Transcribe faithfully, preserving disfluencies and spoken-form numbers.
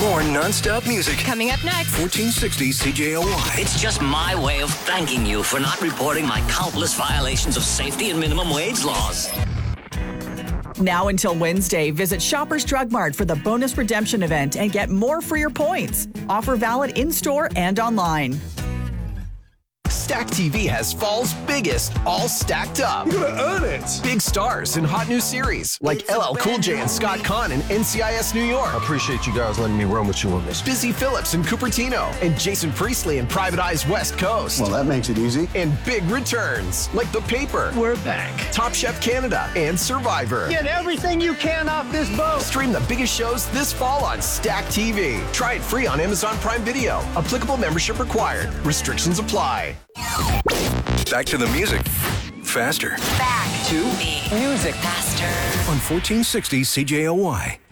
More non-stop music. Coming up next. fourteen sixty C J O Y. It's just my way of thanking you for not reporting my countless violations of safety and minimum wage laws. Now until Wednesday, visit Shoppers Drug Mart for the bonus redemption event and get more for your points. Offer valid in-store and online. Stack T V has fall's biggest, all stacked up. You're gonna earn it. Big stars and hot new series like L L Cool J and Scott Conn in N C I S New York. I appreciate you guys letting me run with you on this. Busy Phillips and Cupertino, and Jason Priestley in Private Eye's West Coast. Well, that makes it easy. And big returns like The Paper. We're back. Top Chef Canada and Survivor. Get everything you can off this boat. Stream the biggest shows this fall on Stack T V. Try it free on Amazon Prime Video. Applicable membership required. Restrictions apply. Back to the music. Faster. Back to me. Music faster. On fourteen sixty C J O Y.